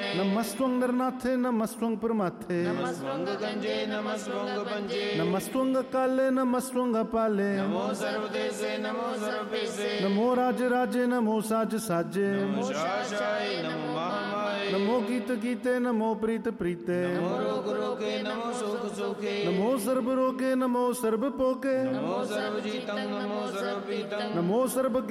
नमस्त्वं नरनाथे नमस्त्वं परमाथे नमस्त्वं गंजे नमस्त्वं पंजे नमस्त्वं काले नमस्त्वं पाले नमो सर्वदेशे नमो सर्वेशे नमो राज राजे नमो साज साजे नमो शाशाय नमो महामाय नमो गीत गीते नमो प्रीत प्रीते नमो रोग रोगे नमो सुख सुखे नमो सर्व रोगे नमो सर्व पोके नमो सर्वजीतं नमो सर्वपीतं नमो सर्व